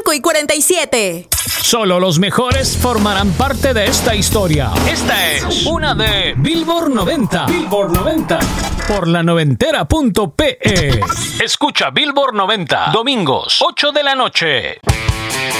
5:47. Solo los mejores formarán parte de esta historia. Esta es una de Billboard 90. Billboard 90. Por la noventera.pe. Escucha Billboard 90. Domingos, 8 de la noche.